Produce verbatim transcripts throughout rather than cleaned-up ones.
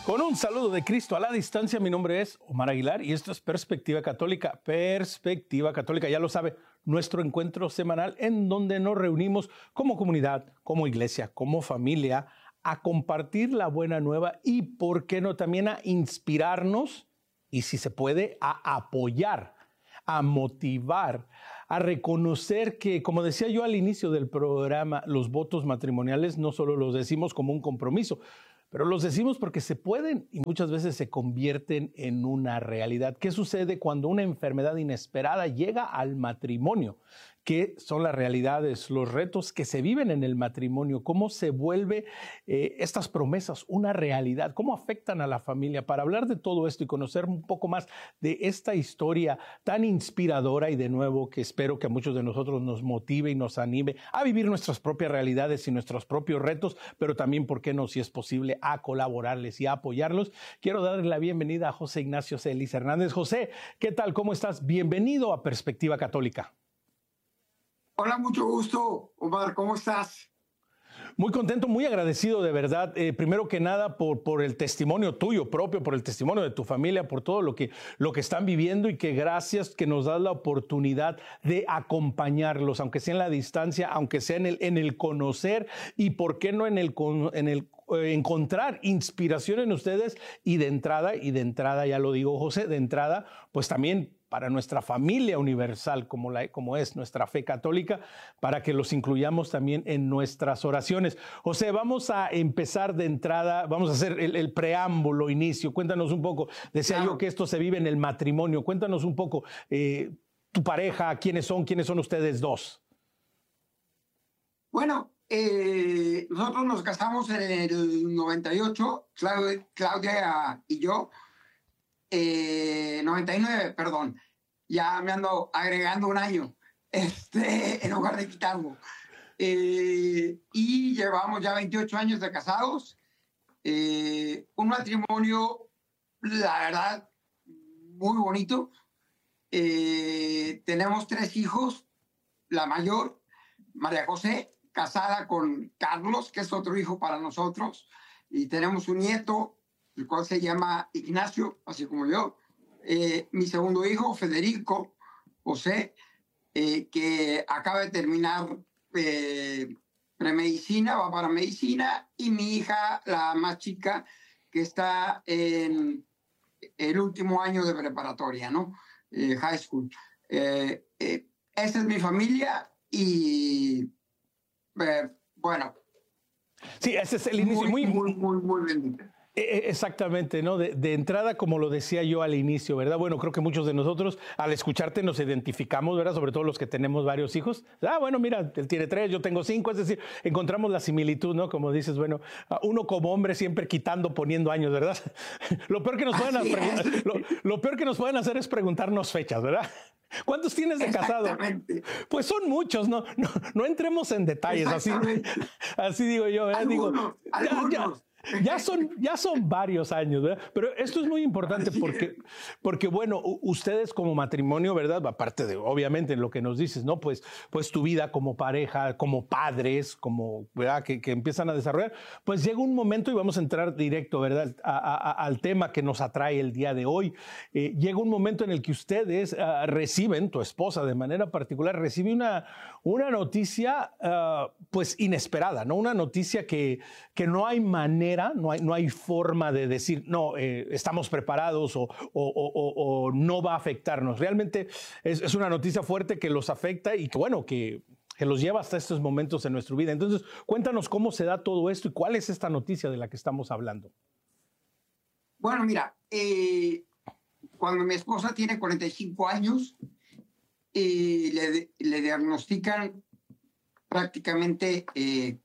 Con un saludo de Cristo a la distancia, mi nombre es Omar Aguilar y esto es Perspectiva Católica. Perspectiva Católica, ya lo sabe, nuestro encuentro semanal en donde nos reunimos como comunidad, como iglesia, como familia, a compartir la buena nueva y, por qué no, también a inspirarnos y, si se puede, a apoyar, a motivar, a reconocer que, como decía yo al inicio del programa, los votos matrimoniales no solo los decimos como un compromiso, pero los decimos porque se pueden y muchas veces se convierten en una realidad. ¿Qué sucede cuando una enfermedad inesperada llega al matrimonio? ¿Qué son las realidades, los retos que se viven en el matrimonio? ¿Cómo se vuelve eh, estas promesas una realidad? ¿Cómo afectan a la familia? Para hablar de todo esto y conocer un poco más de esta historia tan inspiradora y, de nuevo, que espero que a muchos de nosotros nos motive y nos anime a vivir nuestras propias realidades y nuestros propios retos, pero también, ¿por qué no?, si es posible, a colaborarles y a apoyarlos. Quiero darle la bienvenida a José Ignacio Celis Hernández. José, ¿qué tal? ¿Cómo estás? Bienvenido a Perspectiva Católica. Hola, mucho gusto, Omar, ¿cómo estás? Muy contento, muy agradecido de verdad, eh, primero que nada por, por el testimonio tuyo propio, por el testimonio de tu familia, por todo lo que, lo que están viviendo, y que gracias que nos das la oportunidad de acompañarlos, aunque sea en la distancia, aunque sea en el, en el conocer y, por qué no, en el, en el eh, encontrar inspiración en ustedes. Y de entrada, y de entrada, ya lo digo, José, de entrada, pues también para nuestra familia universal, como, la, como es nuestra fe católica, para que los incluyamos también en nuestras oraciones. José, vamos a empezar de entrada, vamos a hacer el, el preámbulo, inicio. Cuéntanos un poco, decía claro. yo que esto se vive en el matrimonio. Cuéntanos un poco, eh, tu pareja, quiénes son, quiénes son ustedes dos. Bueno, eh, nosotros nos casamos en el noventa y ocho, Claudia, Claudia y yo. Eh, noventa y nueve, perdón, ya me ando agregando un año, este, en lugar de quitarlo. Eh, y llevamos ya veintiocho años de casados, eh, un matrimonio, la verdad, muy bonito. Eh, tenemos tres hijos, la mayor, María José, casada con Carlos, que es otro hijo para nosotros, y tenemos un nieto, el cual se llama Ignacio, así como yo. Eh, mi segundo hijo, Federico José, eh, que acaba de terminar eh, premedicina, va para medicina, y mi hija, la más chica, que está en el último año de preparatoria, ¿no? Eh, high school. Eh, eh, esa es mi familia y, eh, bueno. Sí, ese es el inicio. Muy, muy, muy, muy, muy bendito. Exactamente, ¿no? De, de entrada, como lo decía yo al inicio, ¿verdad? Bueno, creo que muchos de nosotros al escucharte nos identificamos, ¿verdad? Sobre todo los que tenemos varios hijos. Ah, bueno, mira, él tiene tres, yo tengo cinco, es decir, encontramos la similitud, ¿no? Como dices, bueno, uno como hombre siempre quitando, poniendo años, ¿verdad? Lo peor que nos pueden hacer, lo, lo peor que nos pueden hacer es preguntarnos fechas, ¿verdad? ¿Cuántos tienes de casado? Pues son muchos, no, no, no entremos en detalles, así, así digo yo, ¿verdad? Algunos, digo, algunos. Ya, ya, Ya son, ya son varios años, ¿verdad? Pero esto es muy importante porque, porque, bueno, ustedes como matrimonio, ¿verdad? Aparte de, obviamente, lo que nos dices, ¿no? Pues, pues tu vida como pareja, como padres, como, ¿verdad? Que, que empiezan a desarrollar, pues llega un momento, y vamos a entrar directo, ¿verdad? A, a, a, al tema que nos atrae el día de hoy. Eh, llega un momento en el que ustedes uh, reciben, tu esposa de manera particular, recibe una, una noticia, uh, pues, inesperada, ¿no? Una noticia que, que no hay manera No hay, no hay forma de decir, no, eh, estamos preparados o, o, o, o no va a afectarnos. Realmente es, es una noticia fuerte que los afecta y que, bueno, que, que los lleva hasta estos momentos en nuestra vida. Entonces, cuéntanos cómo se da todo esto y cuál es esta noticia de la que estamos hablando. Bueno, mira, eh, cuando mi esposa tiene cuarenta y cinco años, eh, le, le diagnostican prácticamente eh,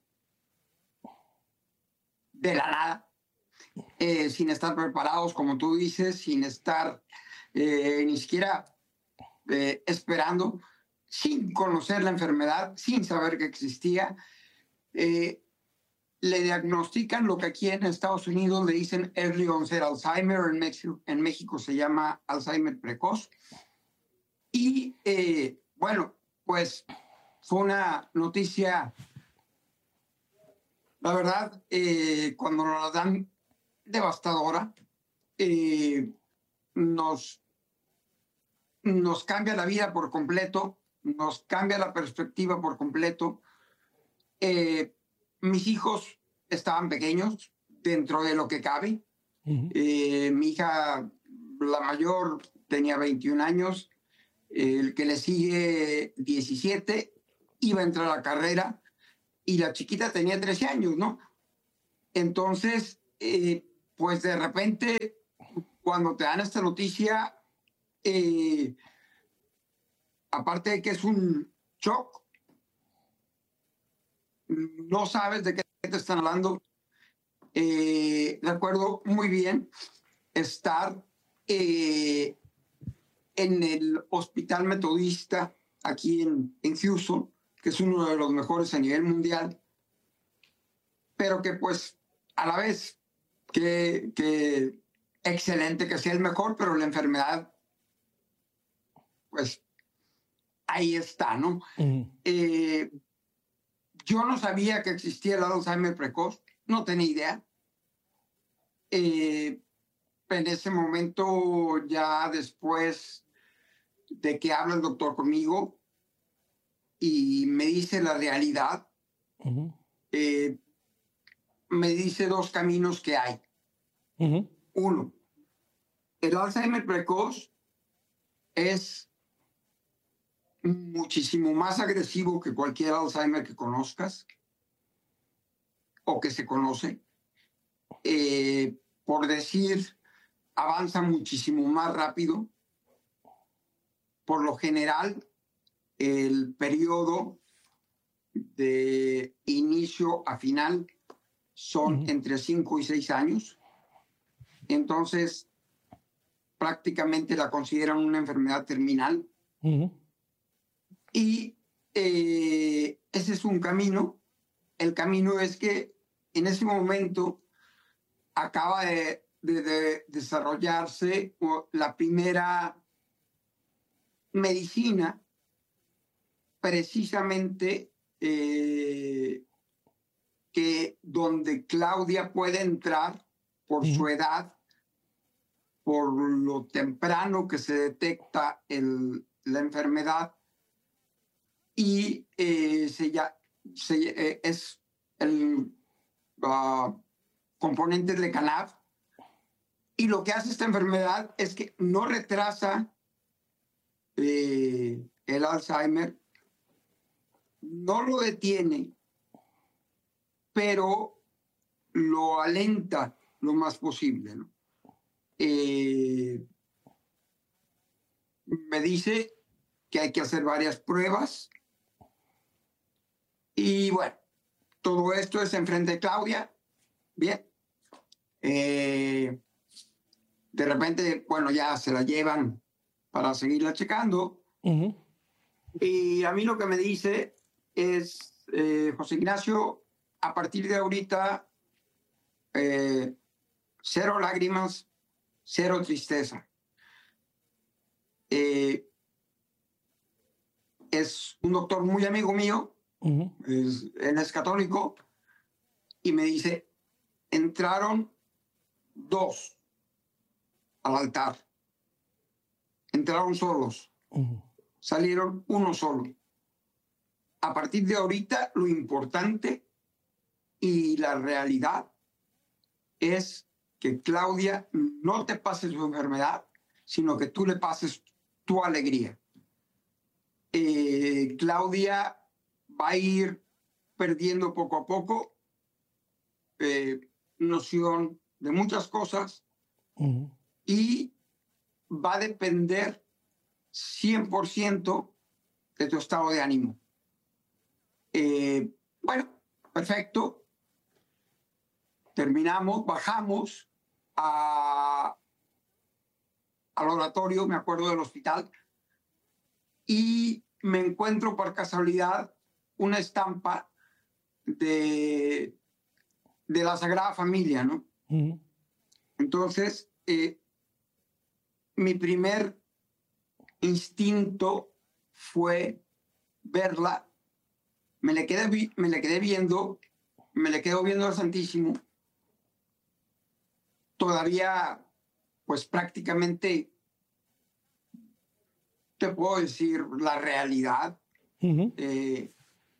de la nada, eh, sin estar preparados, como tú dices, sin estar eh, ni siquiera eh, esperando, sin conocer la enfermedad, sin saber que existía. Eh, le diagnostican lo que aquí en Estados Unidos le dicen early onset Alzheimer, en México, en México se llama Alzheimer precoz. Y eh, bueno, pues fue una noticia. La verdad, eh, cuando nos la dan, devastadora. Eh, nos, nos cambia la vida por completo, nos cambia la perspectiva por completo. Eh, mis hijos estaban pequeños, dentro de lo que cabe. Uh-huh. Eh, mi hija, la mayor, tenía veintiún años, el que le sigue diecisiete, iba a entrar a la carrera, y la chiquita tenía trece años, ¿no? Entonces, eh, pues de repente, cuando te dan esta noticia, eh, aparte de que es un shock, no sabes de qué te están hablando. Eh, recuerdo muy bien estar eh, en el Hospital Metodista aquí en, en Houston, que es uno de los mejores a nivel mundial, pero que pues a la vez que, que excelente que sea el mejor, pero la enfermedad pues ahí está, ¿no? Uh-huh. Eh, yo no sabía que existía el Alzheimer precoz, no tenía idea. Eh, en ese momento, ya después de que habla el doctor conmigo y me dice la realidad, uh-huh. eh, me dice dos caminos que hay. Uh-huh. Uno, el Alzheimer precoz es muchísimo más agresivo que cualquier Alzheimer que conozcas o que se conoce. Eh, por decir, avanza muchísimo más rápido. Por lo general, el periodo de inicio a final son uh-huh. entre cinco y seis años. Entonces, prácticamente la consideran una enfermedad terminal. Uh-huh. Y eh, ese es un camino. El camino es que en ese momento acaba de, de, de desarrollarse la primera medicina precisamente eh, que donde Claudia puede entrar por uh-huh. su edad, por lo temprano que se detecta el, la enfermedad, y eh, se ya, se, eh, es el uh, componente de Lecanemab, y lo que hace esta enfermedad es que no retrasa eh, el Alzheimer, no lo detiene, pero lo alenta lo más posible, ¿no? Eh, me dice que hay que hacer varias pruebas. Y bueno, todo esto es enfrente de Claudia. Bien. Eh, de repente, bueno, ya se la llevan para seguirla checando. Uh-huh. Y a mí lo que me dice es, eh, José Ignacio, a partir de ahorita, eh, cero lágrimas, cero tristeza. Eh, es un doctor muy amigo mío, uh-huh. es, él es católico, y me dice, entraron dos al altar, entraron solos, uh-huh. salieron uno solo. A partir de ahorita, lo importante y la realidad es que Claudia no te pase su enfermedad, sino que tú le pases tu alegría. Eh, Claudia va a ir perdiendo poco a poco eh, noción de muchas cosas uh-huh. y va a depender cien por ciento de tu estado de ánimo. Eh, bueno, perfecto. Terminamos, bajamos a, al oratorio, me acuerdo del hospital, y me encuentro por casualidad una estampa de, de la Sagrada Familia, ¿no? Uh-huh. Entonces, eh, mi primer instinto fue verla, me le quedé, me le quedé viendo, me le quedo viendo al Santísimo, todavía, pues prácticamente, te puedo decir la realidad. Uh-huh. Eh,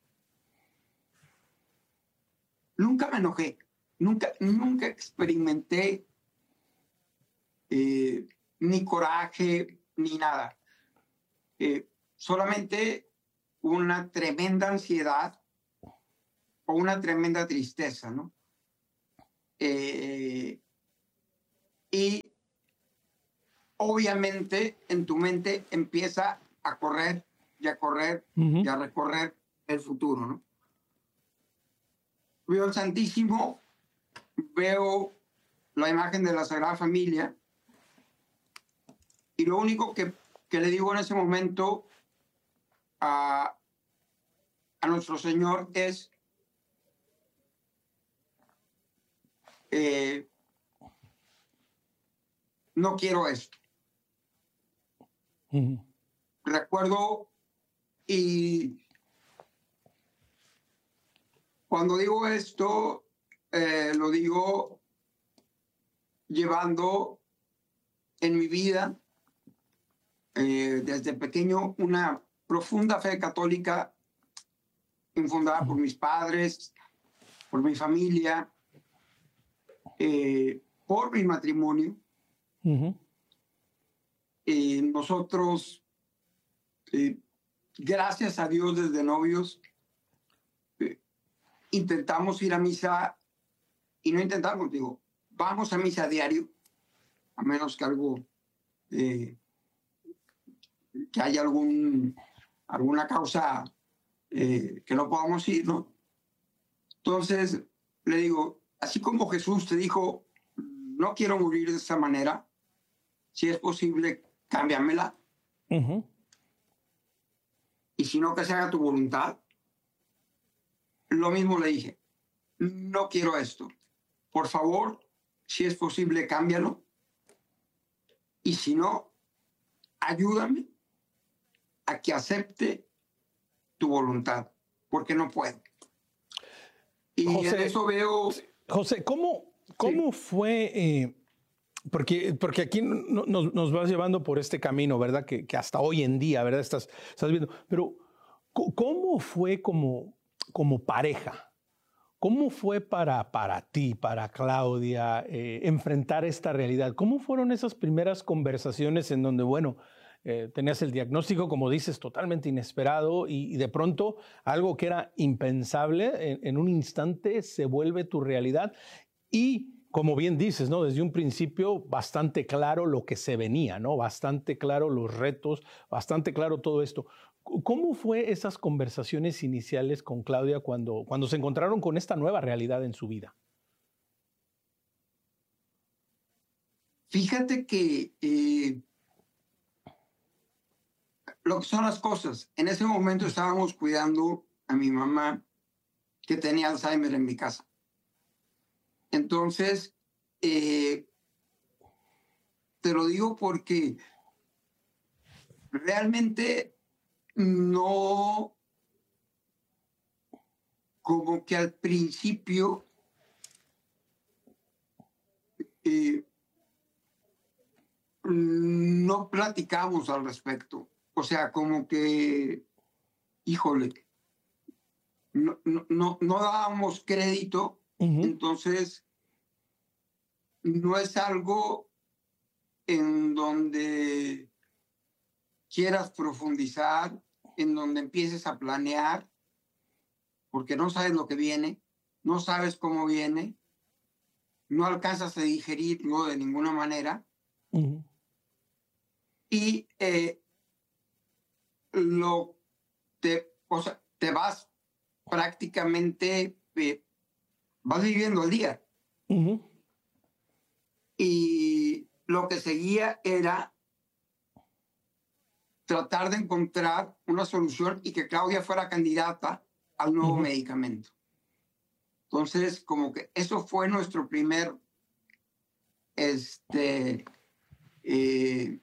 nunca me enojé, nunca, nunca experimenté eh, ni coraje ni nada. Eh, solamente una tremenda ansiedad o una tremenda tristeza, ¿no? Eh, y obviamente en tu mente empieza a correr y a correr Uh-huh. y a recorrer el futuro, ¿no? Veo el Santísimo, veo la imagen de la Sagrada Familia y lo único que, que le digo en ese momento a, a nuestro Señor es eh, no quiero esto. Uh-huh. Recuerdo y cuando digo esto, eh, lo digo llevando en mi vida eh, desde pequeño una profunda fe católica infundada por mis padres, por mi familia, eh, por mi matrimonio. Uh-huh. Eh, nosotros, eh, gracias a Dios, desde novios, eh, intentamos ir a misa, y no intentamos, digo, vamos a misa a diario, a menos que algo, eh, que haya algún, alguna causa eh, que no podamos ir, ¿no? Entonces, le digo, así como Jesús te dijo, no quiero morir de esa manera, si es posible, cámbiamela. Uh-huh. Y si no, que se haga tu voluntad. Lo mismo le dije, no quiero esto. Por favor, si es posible, cámbialo. Y si no, ayúdame a que acepte tu voluntad, porque no puedo. Y José, en eso veo... José, ¿cómo, cómo Sí. fue? Eh, porque, porque aquí no, nos, nos vas llevando por este camino, ¿verdad? Que, que hasta hoy en día, ¿verdad? Estás, estás viendo. Pero, ¿cómo fue como, como pareja? ¿Cómo fue para, para ti, para Claudia, eh, enfrentar esta realidad? ¿Cómo fueron esas primeras conversaciones en donde, bueno, eh, tenías el diagnóstico, como dices, totalmente inesperado y, y de pronto algo que era impensable en, en un instante se vuelve tu realidad? Y como bien dices, ¿no? Desde un principio bastante claro lo que se venía, ¿no? Bastante claro los retos, bastante claro todo esto. ¿Cómo fue esas conversaciones iniciales con Claudia cuando, cuando se encontraron con esta nueva realidad en su vida? Fíjate que eh, lo que son las cosas, en ese momento estábamos cuidando a mi mamá que tenía Alzheimer en mi casa. Entonces, eh, te lo digo porque realmente no, como que al principio eh, no platicamos al respecto. O sea, como que, híjole, no, no, no, no dábamos crédito. Uh-huh. Entonces, no es algo en donde quieras profundizar, en donde empieces a planear, porque no sabes lo que viene, no sabes cómo viene, no alcanzas a digerirlo de ninguna manera. Uh-huh. Y eh, lo te, o sea, te vas prácticamente, eh, vas viviendo el día. Uh-huh. Y lo que seguía era tratar de encontrar una solución y que Claudia fuera candidata al nuevo Uh-huh. medicamento. Entonces, como que eso fue nuestro primer, este, eh,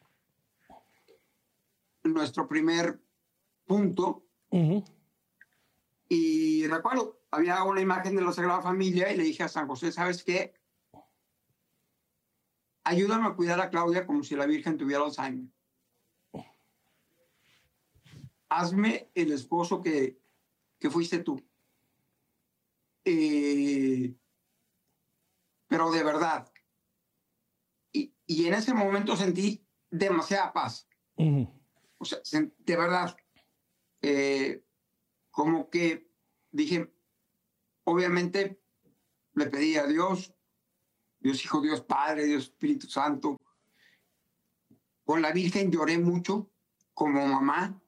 nuestro primer punto. Uh-huh. Y recuerdo, había una imagen de la Sagrada Familia y le dije a San José, ¿sabes qué? ayúdame a cuidar a Claudia como si la Virgen tuviera Alzheimer. Hazme el esposo que, que fuiste tú. Eh, pero de verdad. Y, y en ese momento sentí demasiada paz. Uh-huh. O sea, de verdad. Eh, como que dije, obviamente le pedí a Dios, Dios Hijo, Dios Padre, Dios Espíritu Santo. Con la Virgen lloré mucho como mamá.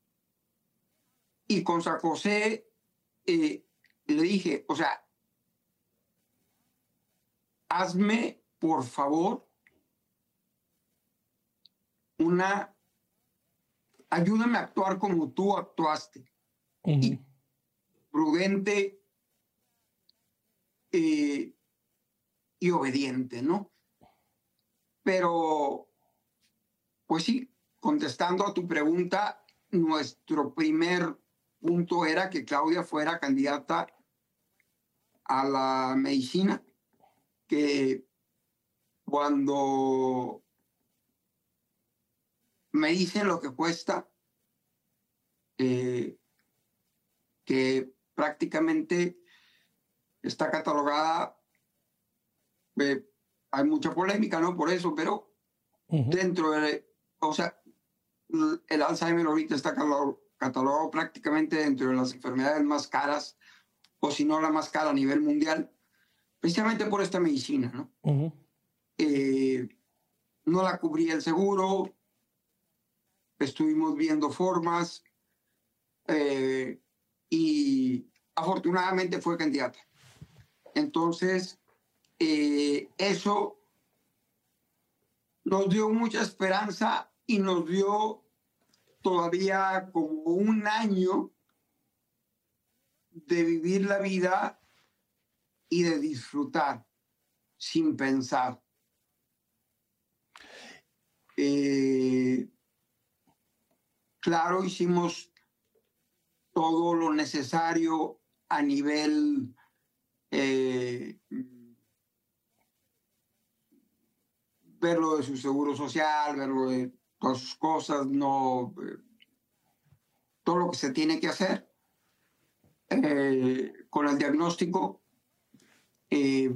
Y con San José eh, le dije, o sea, hazme, por favor, una, ayúdame a actuar como tú actuaste. Uh-huh. Y prudente eh, y obediente, ¿no? Pero, pues sí, contestando a tu pregunta, nuestro primer punto era que Claudia fuera candidata a la medicina, que cuando me dicen lo que cuesta, eh, que prácticamente está catalogada, eh, hay mucha polémica, ¿no? Por eso, pero uh-huh. dentro de, o sea, el Alzheimer ahorita está catalogado, catalogado prácticamente dentro de las enfermedades más caras, o si no la más cara a nivel mundial, precisamente por esta medicina, ¿no? Uh-huh. Eh, no la cubría el seguro, estuvimos viendo formas, eh, y afortunadamente fue candidata. Entonces, eh, eso nos dio mucha esperanza y nos dio todavía como un año de vivir la vida y de disfrutar sin pensar. Eh, claro, hicimos todo lo necesario a nivel eh, ver lo de su seguro social, ver lo de todas sus cosas, no, eh, todo lo que se tiene que hacer eh, con el diagnóstico. Eh,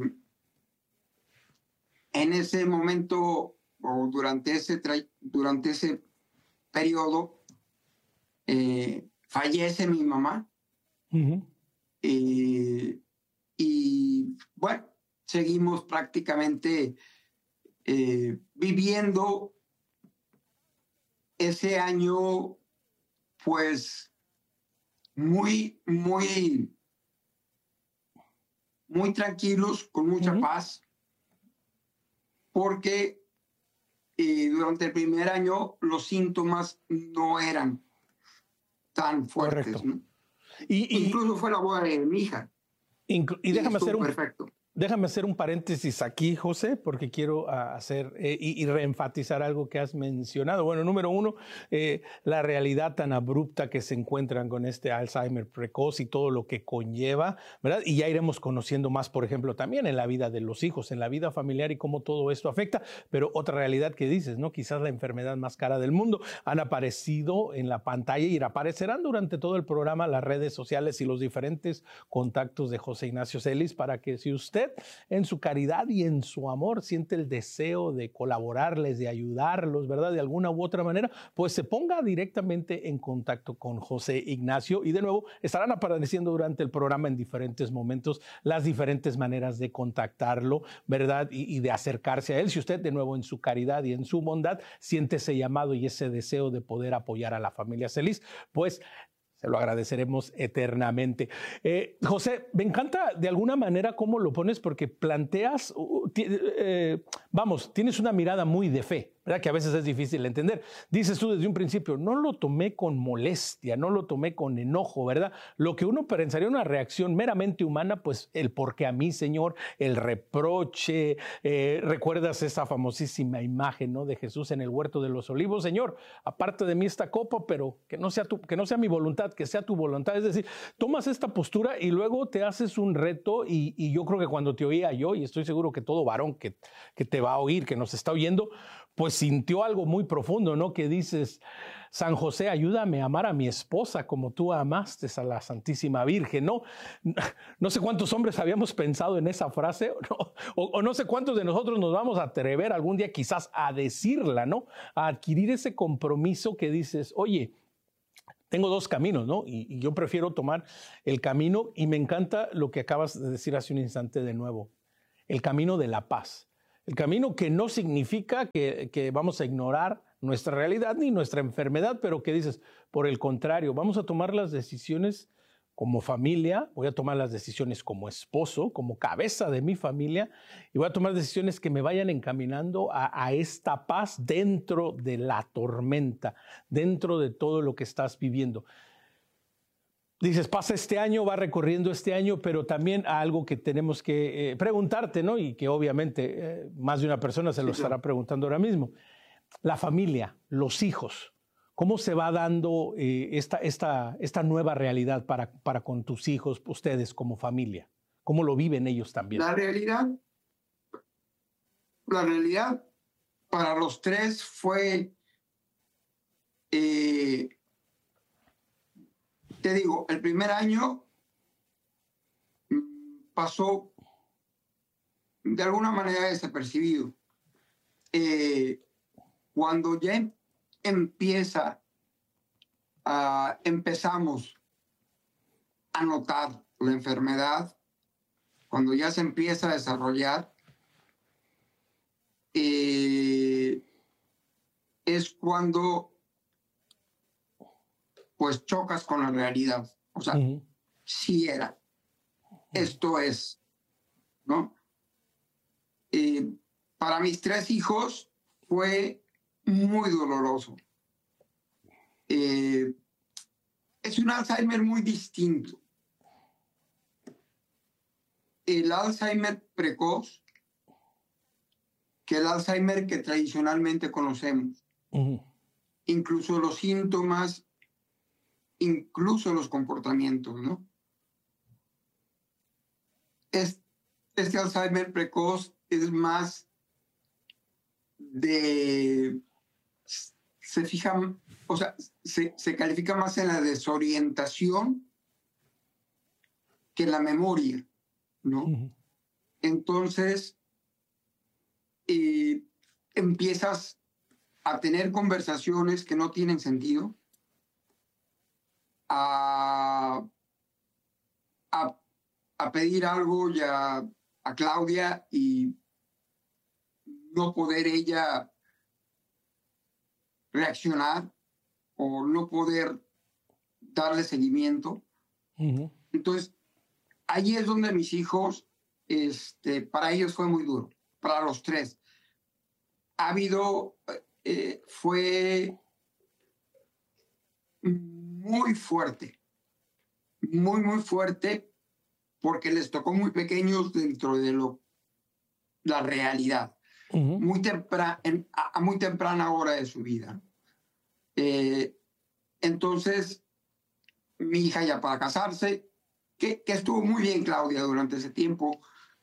en ese momento o durante ese, tra- durante ese periodo eh, fallece mi mamá. Uh-huh. eh, y bueno, seguimos prácticamente eh, viviendo ese año pues muy, muy, muy tranquilos, con mucha uh-huh. paz, porque eh, durante el primer año los síntomas no eran tan fuertes, ¿no? Y, y, incluso fue la boda de mi hija. Inclu- y déjame hacer un perfecto. Déjame hacer un paréntesis aquí, José, porque quiero uh, hacer eh, y, y reenfatizar algo que has mencionado. Bueno, número uno, eh, la realidad tan abrupta que se encuentran con este Alzheimer precoz y todo lo que conlleva, ¿verdad? Y ya iremos conociendo más, por ejemplo, también en la vida de los hijos, en la vida familiar y cómo todo esto afecta. Pero otra realidad que dices, ¿no? Quizás la enfermedad más cara del mundo. Han aparecido en la pantalla y aparecerán durante todo el programa las redes sociales y los diferentes contactos de José Ignacio Celis para que si usted en su caridad y en su amor siente el deseo de colaborarles, de ayudarlos, ¿verdad? De alguna u otra manera, pues se ponga directamente en contacto con José Ignacio y de nuevo estarán apareciendo durante el programa en diferentes momentos las diferentes maneras de contactarlo, ¿verdad? Y, y de acercarse a él. Si usted de nuevo en su caridad y en su bondad siente ese llamado y ese deseo de poder apoyar a la familia Celis, pues se lo agradeceremos eternamente. Eh, José, me encanta de alguna manera cómo lo pones porque planteas, uh, t- eh, vamos, tienes una mirada muy de fe, ¿verdad? Que a veces es difícil de entender. Dices tú desde un principio, no lo tomé con molestia, no lo tomé con enojo, ¿verdad? Lo que uno pensaría una reacción meramente humana, pues el por qué a mí, Señor, el reproche. Eh, ¿Recuerdas esa famosísima imagen, ¿no? De Jesús en el huerto de los olivos? Señor, aparte de mí esta copa, pero que no sea tu, que no sea mi voluntad, que sea tu voluntad. Es decir, tomas esta postura y luego te haces un reto y, y yo creo que cuando te oía yo, y estoy seguro que todo varón que, que te va a oír, que nos está oyendo, pues sintió algo muy profundo, ¿no? Que dices, San José, ayúdame a amar a mi esposa como tú amaste a la Santísima Virgen, ¿no? No sé cuántos hombres habíamos pensado en esa frase, ¿no? o, o no sé cuántos de nosotros nos vamos a atrever algún día quizás a decirla, ¿no? A adquirir ese compromiso que dices, oye, tengo dos caminos, ¿no? Y, y yo prefiero tomar el camino, y me encanta lo que acabas de decir hace un instante de nuevo, el camino de la paz. El camino que no significa que, que vamos a ignorar nuestra realidad ni nuestra enfermedad, pero que dices, por el contrario, vamos a tomar las decisiones como familia, voy a tomar las decisiones como esposo, como cabeza de mi familia, y voy a tomar decisiones que me vayan encaminando a, a esta paz dentro de la tormenta, dentro de todo lo que estás viviendo. Dices, pasa este año, va recorriendo este año, pero también a algo que tenemos que eh, preguntarte, ¿no? Y que obviamente eh, más de una persona se lo estará preguntando ahora mismo. La familia, los hijos, ¿cómo se va dando eh, esta, esta, esta nueva realidad para, para con tus hijos, ustedes como familia? ¿Cómo lo viven ellos también? La realidad, la realidad para los tres fue... Eh, Te digo, el primer año pasó de alguna manera desapercibido. Eh, cuando ya em- empieza a, empezamos a notar la enfermedad, cuando ya se empieza a desarrollar, eh, es cuando pues chocas con la realidad. O sea, uh-huh. sí era. Esto es, ¿no? Eh, para mis tres hijos fue muy doloroso. Eh, es un Alzheimer muy distinto. El Alzheimer precoz que el Alzheimer que tradicionalmente conocemos. Uh-huh. Incluso los síntomas, incluso los comportamientos, ¿no? Es, este Alzheimer precoz es más de... Se fija, o sea, se, se califica más en la desorientación que en la memoria, ¿no? Uh-huh. Entonces, eh, empiezas a tener conversaciones que no tienen sentido, a, a, a pedir algo ya a Claudia y no poder ella reaccionar o no poder darle seguimiento. Uh-huh. Entonces, ahí es donde mis hijos, este, para ellos fue muy duro, para los tres. Ha habido, eh, fue muy fuerte, muy, muy fuerte, porque les tocó muy pequeños dentro de lo, la realidad, uh-huh. muy, tempra, en, a, a muy temprana hora de su vida. Eh, entonces, mi hija ya para casarse, que, que estuvo muy bien Claudia durante ese tiempo,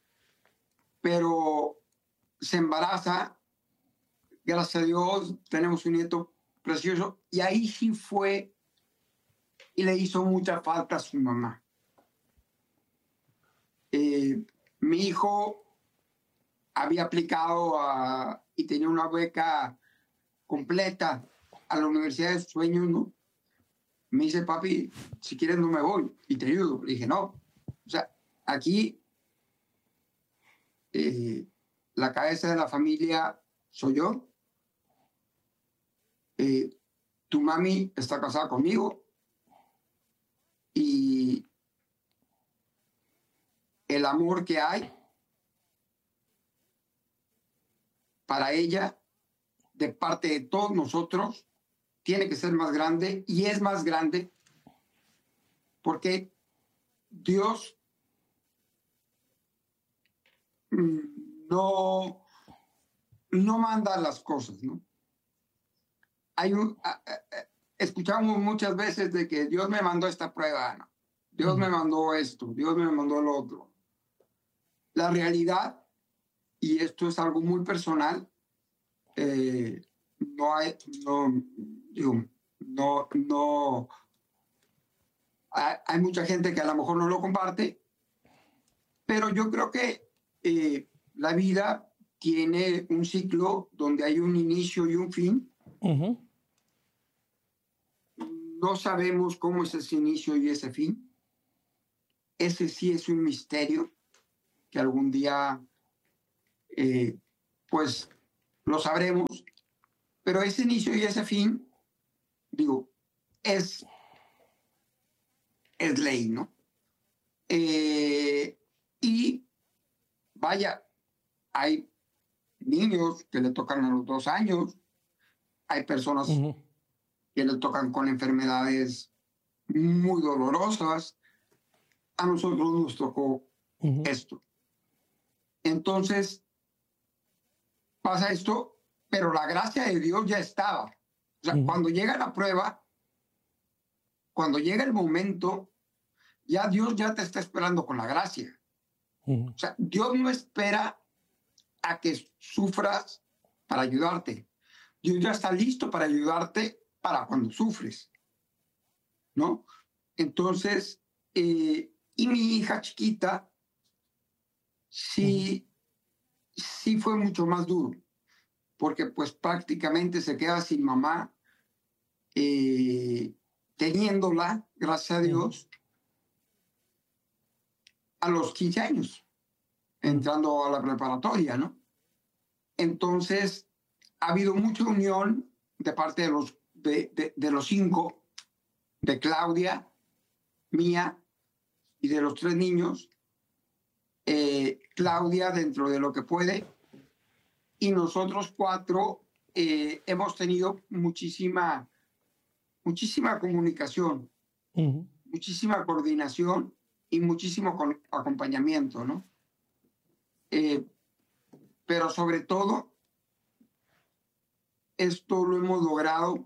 pero se embaraza, gracias a Dios, tenemos un nieto precioso, y ahí sí fue, y le hizo mucha falta a su mamá. Eh, mi hijo había aplicado a, y tenía una beca completa a la Universidad de sus Sueños, ¿no? Me dice, papi, si quieres no me voy y te ayudo. Le dije, no. O sea, aquí eh, la cabeza de la familia soy yo. Eh, tu mami está casada conmigo y el amor que hay para ella de parte de todos nosotros tiene que ser más grande y es más grande porque Dios no, no manda las cosas, ¿no? Hay un, a, a, escuchamos muchas veces de que Dios me mandó esta prueba, ¿no? Dios me mandó esto, Dios me mandó lo otro. La realidad, y esto es algo muy personal, eh, no hay, no, digo, no, no, hay, hay mucha gente que a lo mejor no lo comparte, pero yo creo que eh, la vida tiene un ciclo donde hay un inicio y un fin. Uh-huh. No sabemos cómo es ese inicio y ese fin. Ese sí es un misterio que algún día, eh, pues, lo sabremos. Pero ese inicio y ese fin, digo, es, es ley, ¿no? Eh, y vaya, hay niños que le tocan a los dos años, hay personas uh-huh. que le tocan con enfermedades muy dolorosas. A nosotros nos tocó uh-huh. esto. Entonces, pasa esto, pero la gracia de Dios ya estaba. O sea, uh-huh. cuando llega la prueba, cuando llega el momento, ya Dios ya te está esperando con la gracia. Uh-huh. O sea, Dios no espera a que sufras para ayudarte. Dios ya está listo para ayudarte para cuando sufres, ¿no? Entonces, eh, y mi hija chiquita, sí, uh-huh. sí fue mucho más duro, porque pues prácticamente se queda sin mamá, eh, teniéndola, gracias a Dios, uh-huh. a los quince años, entrando a la preparatoria, ¿no? Entonces, ha habido mucha unión de parte de los, de, de, de los cinco, de Claudia, mía y de los tres niños. Eh, Claudia dentro de lo que puede, y nosotros cuatro eh, hemos tenido muchísima, muchísima comunicación, uh-huh. muchísima coordinación y muchísimo con, acompañamiento, ¿no? Eh, pero sobre todo, esto lo hemos logrado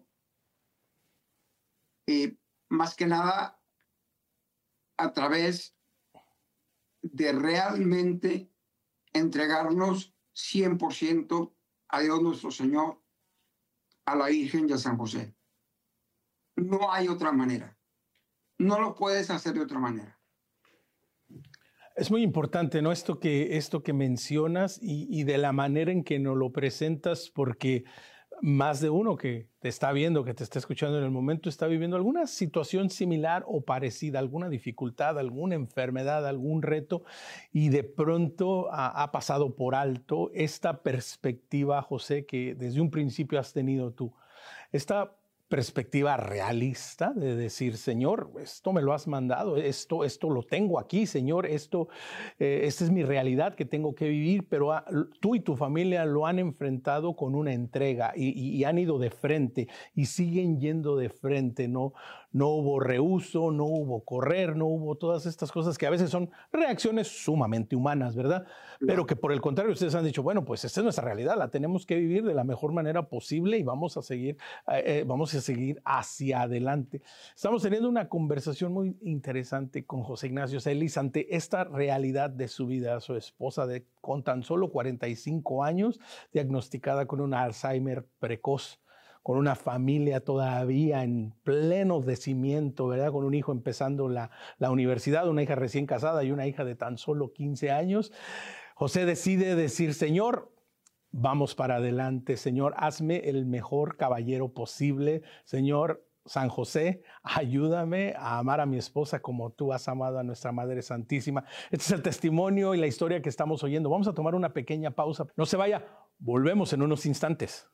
eh, más que nada a través de realmente entregarnos cien por ciento a Dios nuestro Señor, a la Virgen y a San José. No hay otra manera. No lo puedes hacer de otra manera. Es muy importante, ¿no? Esto que, esto que mencionas y, y de la manera en que nos lo presentas, porque más de uno que te está viendo, que te está escuchando en el momento, está viviendo alguna situación similar o parecida, alguna dificultad, alguna enfermedad, algún reto, y de pronto ha, ha pasado por alto esta perspectiva, José, que desde un principio has tenido tú. Esta perspectiva realista de decir, Señor, esto me lo has mandado, esto, esto lo tengo aquí, Señor, esto, eh, esta es mi realidad que tengo que vivir, pero a, tú y tu familia lo han enfrentado con una entrega y, y, y han ido de frente y siguen yendo de frente, ¿no? No hubo rehúso, no hubo correr, no hubo todas estas cosas que a veces son reacciones sumamente humanas, ¿verdad? Pero que por el contrario ustedes han dicho, bueno, pues esta es nuestra realidad, la tenemos que vivir de la mejor manera posible y vamos a seguir, eh, vamos a seguir hacia adelante. Estamos teniendo una conversación muy interesante con José Ignacio Celis ante esta realidad de su vida. Su esposa de, con tan solo cuarenta y cinco años, diagnosticada con un Alzheimer precoz, con una familia todavía en pleno decimiento, ¿verdad? Con un hijo empezando la, la universidad, una hija recién casada y una hija de tan solo quince años. José decide decir, Señor, vamos para adelante, Señor, hazme el mejor caballero posible. Señor, San José, ayúdame a amar a mi esposa como tú has amado a nuestra Madre Santísima. Este es el testimonio y la historia que estamos oyendo. Vamos a tomar una pequeña pausa. No se vaya, volvemos en unos instantes.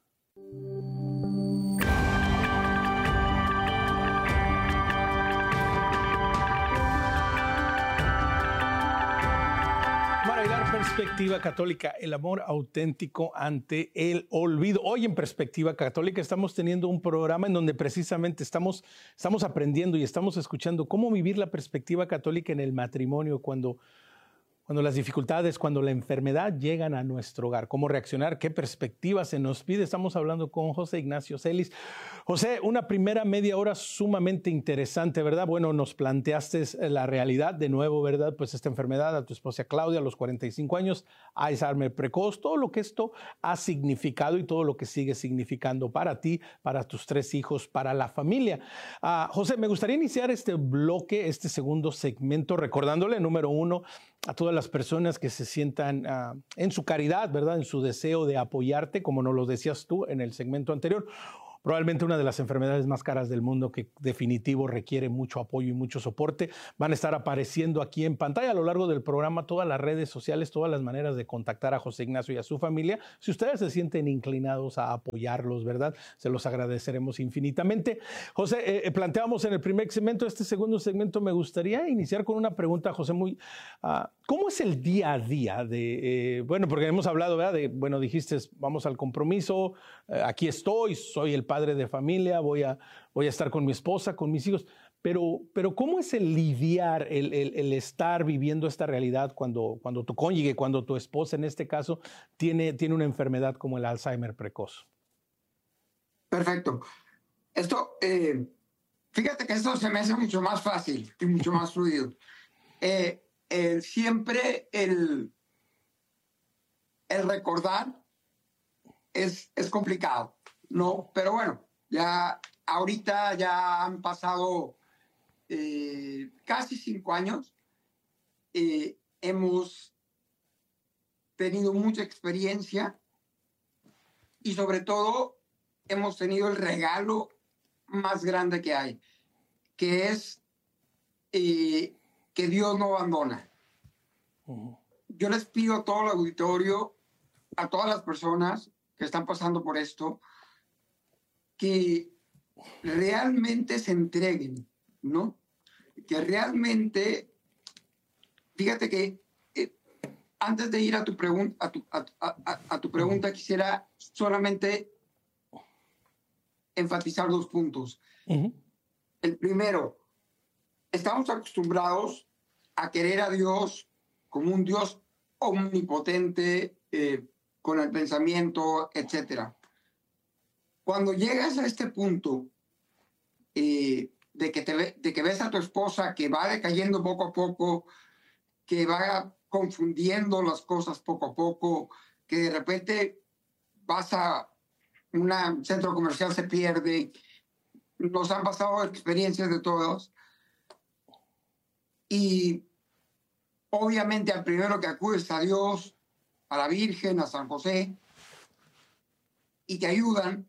Perspectiva Católica, el amor auténtico ante el olvido. Hoy en Perspectiva Católica estamos teniendo un programa en donde precisamente estamos, estamos aprendiendo y estamos escuchando cómo vivir la perspectiva católica en el matrimonio cuando, cuando las dificultades, cuando la enfermedad llegan a nuestro hogar. Cómo reaccionar, qué perspectiva se nos pide. Estamos hablando con José Ignacio Celis. José, una primera media hora sumamente interesante, ¿verdad? Bueno, nos planteaste la realidad de nuevo, ¿verdad? Pues esta enfermedad a tu esposa Claudia a los cuarenta y cinco años, Alzheimer precoz, todo lo que esto ha significado y todo lo que sigue significando para ti, para tus tres hijos, para la familia. Uh, José, me gustaría iniciar este bloque, este segundo segmento, recordándole, número uno, a todas las personas que se sientan uh, en su caridad, ¿verdad? En su deseo de apoyarte, como nos lo decías tú en el segmento anterior. Probablemente una de las enfermedades más caras del mundo que definitivo requiere mucho apoyo y mucho soporte. Van a estar apareciendo aquí en pantalla a lo largo del programa todas las redes sociales, todas las maneras de contactar a José Ignacio y a su familia. Si ustedes se sienten inclinados a apoyarlos, ¿verdad? Se los agradeceremos infinitamente. José, eh, planteamos en el primer segmento, este segundo segmento, me gustaría iniciar con una pregunta, José, muy... Uh, ¿Cómo es el día a día de, eh, bueno, porque hemos hablado, ¿verdad? De, bueno, dijiste, vamos al compromiso, eh, aquí estoy, soy el padre de familia, voy a, voy a estar con mi esposa, con mis hijos, pero, pero ¿cómo es el lidiar, el, el, el estar viviendo esta realidad cuando, cuando tu cónyuge, cuando tu esposa en este caso, tiene, tiene una enfermedad como el Alzheimer precoz? Perfecto. Esto, eh, fíjate que esto se me hace mucho más fácil y mucho más fluido. Eh, eh, siempre el, el recordar es, es complicado, ¿no? Pero bueno, ya ahorita ya han pasado eh, casi cinco años. Eh, hemos tenido mucha experiencia y sobre todo hemos tenido el regalo más grande que hay, que es eh, que Dios no abandona. Uh-huh. Yo les pido a todo el auditorio, a todas las personas que están pasando por esto, que realmente se entreguen, ¿no? Que realmente, fíjate que eh, antes de ir a tu, pregun- a tu, a, a, a tu pregunta, uh-huh, quisiera solamente enfatizar dos puntos. Uh-huh. El primero, estamos acostumbrados a querer a Dios como un Dios omnipotente, eh, con el pensamiento, etcétera. Cuando llegas a este punto eh, de, que te ve, de que ves a tu esposa que va decayendo poco a poco, que va confundiendo las cosas poco a poco, que de repente vas a un centro comercial, se pierde, nos han pasado experiencias de todos, y obviamente al primero que acudes a Dios, a la Virgen, a San José, y te ayudan,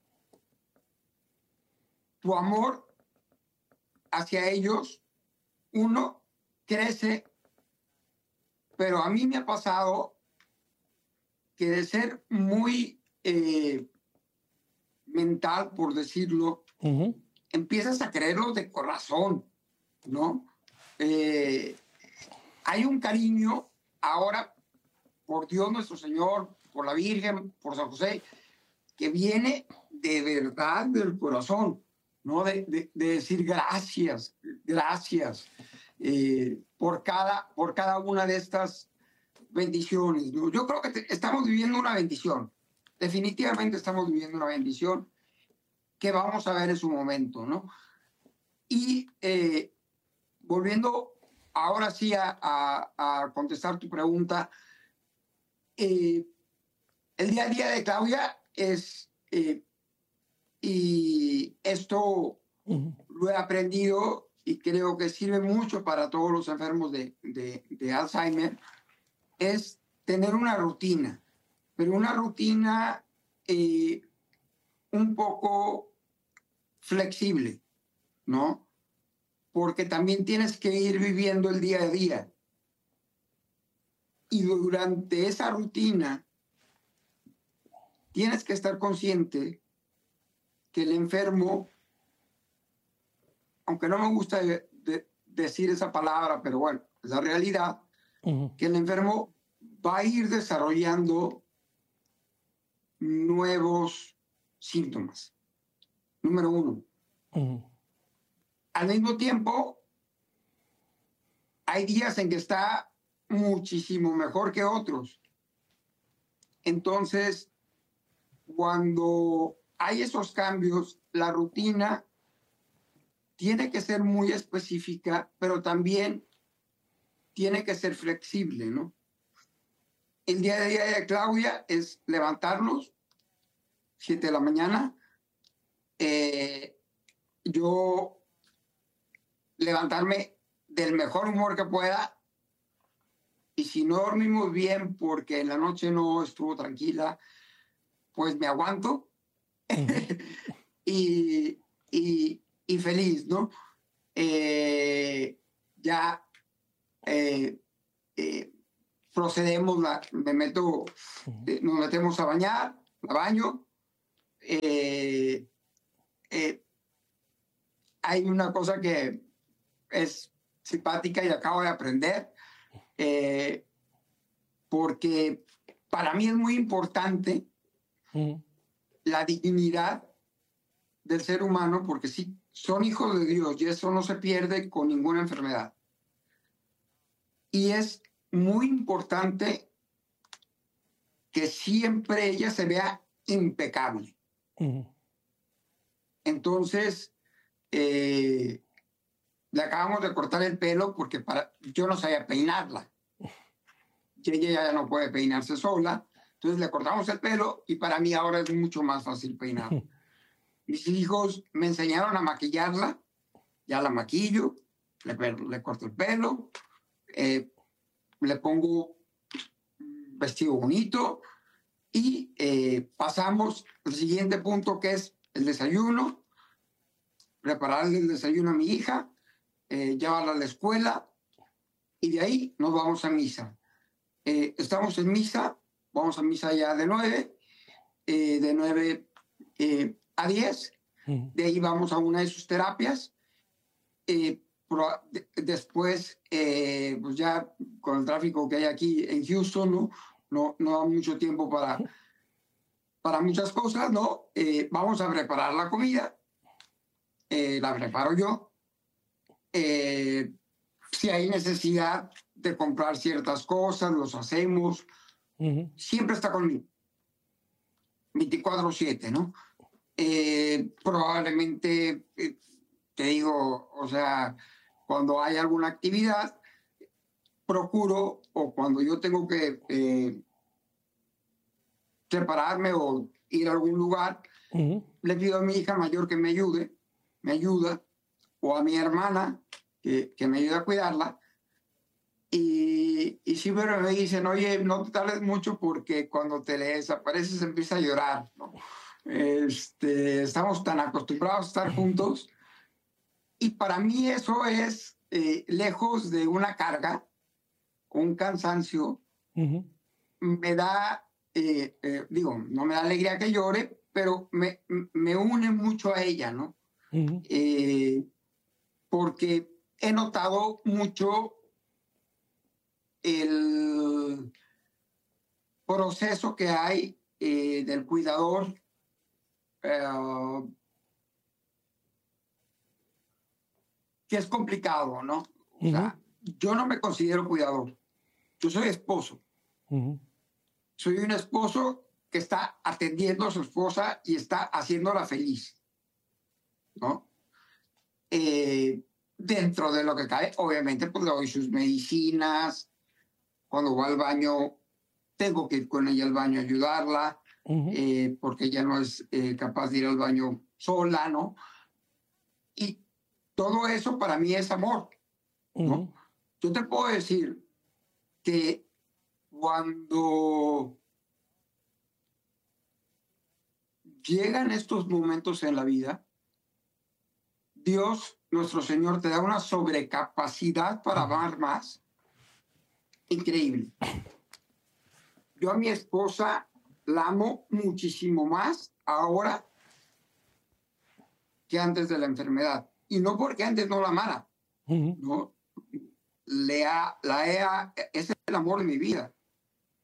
tu amor hacia ellos, uno, crece, pero a mí me ha pasado que de ser muy eh, mental, por decirlo, uh-huh, empiezas a creerlo de corazón, ¿no? Eh, hay un cariño ahora por Dios nuestro Señor, por la Virgen, por San José, que viene de verdad del corazón, ¿no? De, de, de decir gracias, gracias eh, por, cada, por cada una de estas bendiciones, ¿no? Yo creo que te, estamos viviendo una bendición, definitivamente estamos viviendo una bendición que vamos a ver en su momento, ¿no? Y eh, volviendo ahora sí a, a, a contestar tu pregunta, eh, el día a día de Claudia es, eh, y esto uh-huh, lo he aprendido y creo que sirve mucho para todos los enfermos de, de, de Alzheimer, es tener una rutina, pero una rutina eh, un poco flexible, ¿no? Porque también tienes que ir viviendo el día a día. Y durante esa rutina tienes que estar consciente que el enfermo, aunque no me gusta de, de decir esa palabra, pero bueno, es la realidad, uh-huh, que el enfermo va a ir desarrollando nuevos síntomas. Número uno. Uh-huh. Al mismo tiempo, hay días en que está muchísimo mejor que otros. Entonces, cuando hay esos cambios, la rutina tiene que ser muy específica, pero también tiene que ser flexible, ¿no? El día de día de Claudia es levantarnos, siete de la mañana. Eh, yo levantarme del mejor humor que pueda, y si no dormimos bien porque en la noche no estuvo tranquila, pues me aguanto y, y, y feliz, ¿no? Eh, ya eh, eh, procedemos, la, me meto, eh, nos metemos a bañar, la baño. Eh, eh, hay una cosa que es simpática y acabo de aprender, eh, porque para mí es muy importante uh-huh. la dignidad del ser humano, porque sí, son hijos de Dios y eso no se pierde con ninguna enfermedad. Y es muy importante que siempre ella se vea impecable. Uh-huh. Entonces, eh, le acabamos de cortar el pelo porque para, yo no sabía peinarla. Y ella ya no puede peinarse sola. Entonces le cortamos el pelo y para mí ahora es mucho más fácil peinar. Uh-huh. Mis hijos me enseñaron a maquillarla. Ya la maquillo, le, le corto el pelo, eh, le pongo un vestido bonito y eh, pasamos al siguiente punto, que es el desayuno. Prepararle el desayuno a mi hija, eh, llevarla a la escuela y de ahí nos vamos a misa. Eh, estamos en misa, vamos a misa ya de nueve, eh, de nueve eh, a diez, uh-huh. De ahí vamos a una de sus terapias. Eh, pro, de, después, eh, pues ya con el tráfico que hay aquí en Houston, no, no, no da mucho tiempo para, para muchas cosas, ¿no? Eh, vamos a preparar la comida. Eh, la preparo yo. Eh, si hay necesidad de comprar ciertas cosas, los hacemos. Uh-huh. Siempre está conmigo. veinticuatro siete, ¿no? Eh, probablemente, eh, te digo, o sea, cuando hay alguna actividad, procuro, o cuando yo tengo que eh, prepararme o ir a algún lugar, uh-huh. le pido a mi hija mayor que me ayude. me ayuda, o a mi hermana, que, que me ayuda a cuidarla, y, y siempre me dicen, oye, no te tardes mucho porque cuando te le desapareces empieza a llorar, ¿no? Este, estamos tan acostumbrados a estar juntos, y para mí eso es, eh, lejos de una carga, un cansancio, uh-huh. me da, eh, eh, digo, no me da alegría que llore, pero me, me une mucho a ella, ¿no? Uh-huh. Eh, porque he notado mucho el proceso que hay eh, del cuidador, eh, que es complicado, ¿no? Uh-huh. O sea, yo no me considero cuidador, yo soy esposo. Uh-huh. Soy un esposo que está atendiendo a su esposa y está haciéndola feliz, ¿no? Eh, dentro de lo que cae, obviamente, pues le doy sus medicinas. Cuando va al baño, tengo que ir con ella al baño a ayudarla, uh-huh. eh, porque ella no es eh, capaz de ir al baño sola, ¿no? Y todo eso para mí es amor, ¿no? Uh-huh. Yo te puedo decir que cuando llegan estos momentos en la vida, Dios, nuestro Señor, te da una sobrecapacidad para amar más. Increíble. Yo a mi esposa la amo muchísimo más ahora que antes de la enfermedad. Y no porque antes no la amara. Uh-huh. No. Le ha, la he, es el amor de mi vida.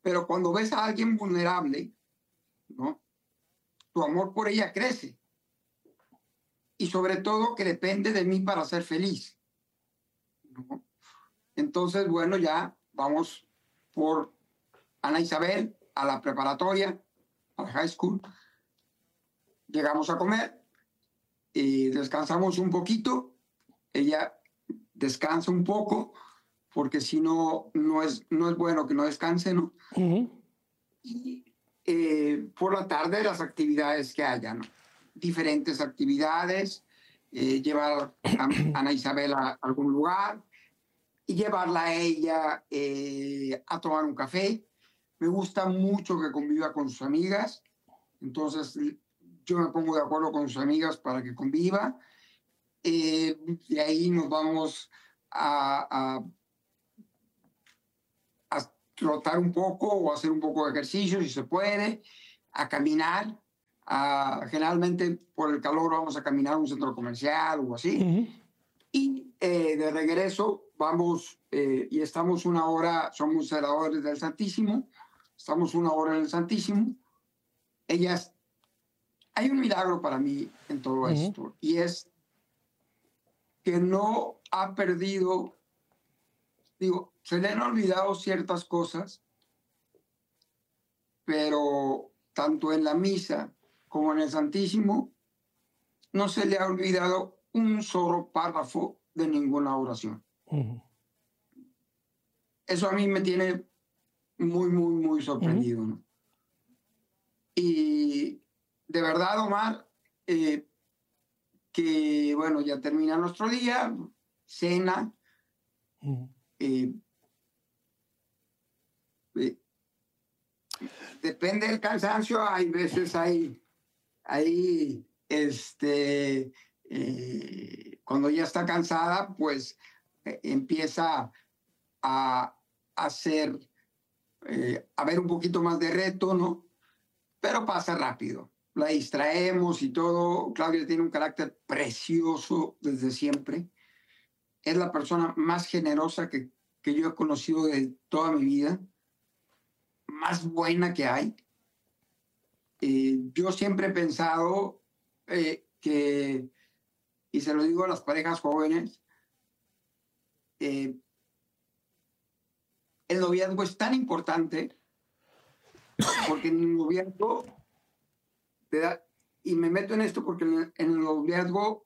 Pero cuando ves a alguien vulnerable, ¿no? Tu amor por ella crece. Y sobre todo que depende de mí para ser feliz, ¿no? Entonces, bueno, ya vamos por Ana Isabel a la preparatoria, a la high school. Llegamos a comer y descansamos un poquito. Ella descansa un poco, porque si no, no es, no es bueno que no descanse, ¿no? Uh-huh. Y eh, por la tarde las actividades que haya, ¿no? Diferentes actividades, eh, llevar a Ana Isabel a algún lugar y llevarla a ella eh, a tomar un café. Me gusta mucho que conviva con sus amigas, entonces yo me pongo de acuerdo con sus amigas para que conviva. Eh, de ahí nos vamos a, a, a trotar un poco o hacer un poco de ejercicio si se puede, a caminar. A, generalmente por el calor vamos a caminar a un centro comercial o así. Uh-huh. Y eh, de regreso vamos eh, y estamos una hora, somos celadores del Santísimo, estamos una hora en el Santísimo. Ellas, hay un milagro para mí en todo uh-huh. esto, y es que no ha perdido, digo, se le han olvidado ciertas cosas, pero tanto en la misa como en el Santísimo no se le ha olvidado un solo párrafo de ninguna oración. Uh-huh. Eso a mí me tiene muy, muy, muy sorprendido, uh-huh. ¿no? Y de verdad, Omar, eh, que bueno, ya termina nuestro día, cena, uh-huh. eh, eh, depende del cansancio, hay veces hay, hay este, eh, cuando ya está cansada, pues eh, empieza a hacer, eh, a ver un poquito más de reto, ¿no? Pero pasa rápido. La distraemos y todo. Claudia tiene un carácter precioso desde siempre. Es la persona más generosa que, que yo he conocido de toda mi vida. Más buena que hay. Eh, yo siempre he pensado eh, que, y se lo digo a las parejas jóvenes, eh, el noviazgo es tan importante porque en el noviazgo te da, y me meto en esto porque en el noviazgo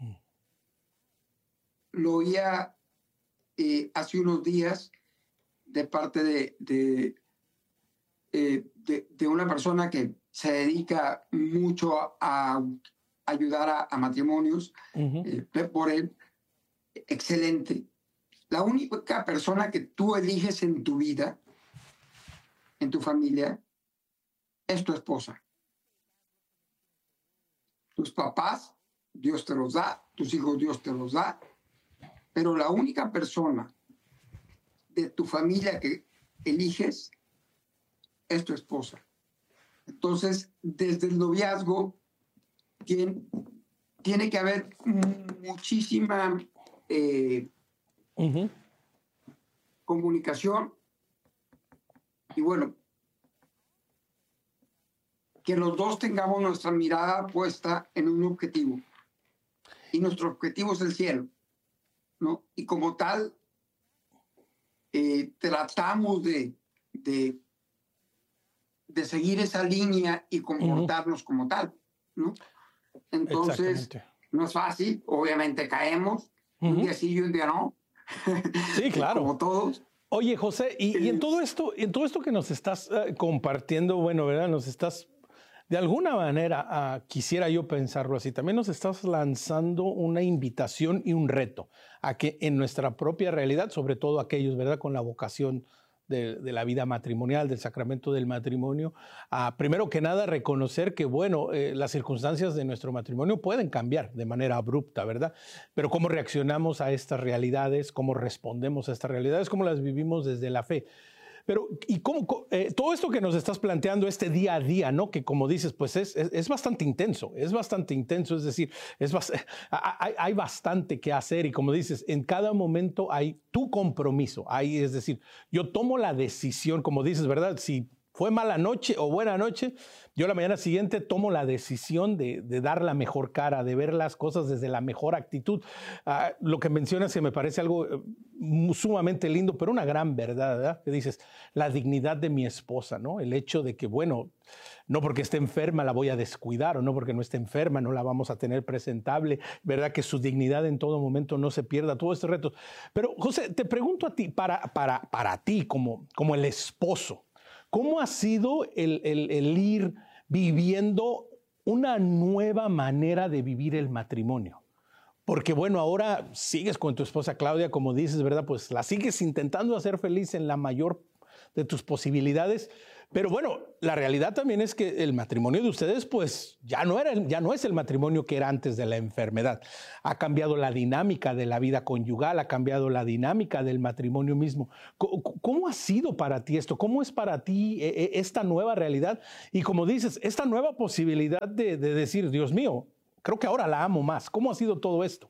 lo oía eh, hace unos días de parte de, de, eh, de, de una persona que se dedica mucho a, a ayudar a, a matrimonios, uh-huh. eh, por él, excelente. La única persona que tú eliges en tu vida, en tu familia, es tu esposa. Tus papás, Dios te los da, tus hijos, Dios te los da, pero la única persona de tu familia que eliges es tu esposa. Entonces, desde el noviazgo, tiene, tiene que haber muchísima eh, uh-huh. comunicación y bueno, que los dos tengamos nuestra mirada puesta en un objetivo. Y nuestro objetivo es el cielo, ¿no? Y como tal, eh, tratamos de, de, de seguir esa línea y comportarnos uh-huh. como tal, ¿no? Entonces, no es fácil, obviamente caemos, uh-huh. un día sí y un día no. Sí, claro. Como todos. Oye, José, y, y en todo esto, en todo esto que nos estás uh, compartiendo, bueno, ¿verdad? Nos estás, de alguna manera, uh, quisiera yo pensarlo así, también nos estás lanzando una invitación y un reto a que en nuestra propia realidad, sobre todo aquellos, ¿verdad? Con la vocación de, de la vida matrimonial, del sacramento del matrimonio, uh, primero que nada reconocer que, bueno, eh, las circunstancias de nuestro matrimonio pueden cambiar de manera abrupta, ¿verdad? Pero cómo reaccionamos a estas realidades, cómo respondemos a estas realidades, cómo las vivimos desde la fe. Pero, ¿y cómo, co- eh, todo esto que nos estás planteando, este día a día, ¿no? Que como dices, pues es, es, es bastante intenso, es bastante intenso, es decir, es bas- hay, hay bastante que hacer y como dices, en cada momento hay tu compromiso, hay, es decir, yo tomo la decisión, como dices, ¿verdad? Si fue mala noche o buena noche, yo la mañana siguiente tomo la decisión de, de dar la mejor cara, de ver las cosas desde la mejor actitud. Ah, lo que mencionas que me parece algo eh, sumamente lindo, pero una gran verdad, ¿verdad? Que dices, la dignidad de mi esposa, ¿no? El hecho de que, bueno, no porque esté enferma la voy a descuidar o no porque no esté enferma no la vamos a tener presentable, ¿verdad? Que su dignidad en todo momento no se pierda, todos estos retos. Pero, José, te pregunto a ti, para, para, para ti como, como el esposo, ¿cómo ha sido el, el, el ir viviendo una nueva manera de vivir el matrimonio? Porque bueno, ahora sigues con tu esposa Claudia, como dices, ¿verdad? Pues la sigues intentando hacer feliz en la mayor de tus posibilidades. Pero bueno, la realidad también es que el matrimonio de ustedes, pues ya no era, ya no es el matrimonio que era antes de la enfermedad. Ha cambiado la dinámica de la vida conyugal, ha cambiado la dinámica del matrimonio mismo. ¿Cómo, cómo ha sido para ti esto? ¿Cómo es para ti eh, esta nueva realidad? Y como dices, esta nueva posibilidad de, de decir, Dios mío, creo que ahora la amo más. ¿Cómo ha sido todo esto?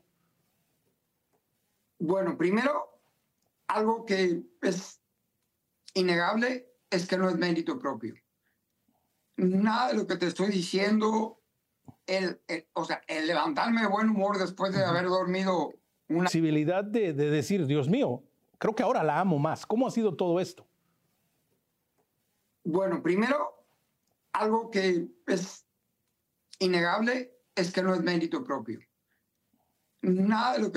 Bueno, primero, algo que es innegable es que no es mérito propio. Nada de lo que te estoy diciendo, el, el- o sea, el levantarme de buen humor después de haber dormido una... Posibilidad de, de decir, Dios mío, creo que ahora la amo más. ¿Cómo ha sido todo esto? Bueno, primero, algo que es innegable es que no es mérito propio. Nada de lo que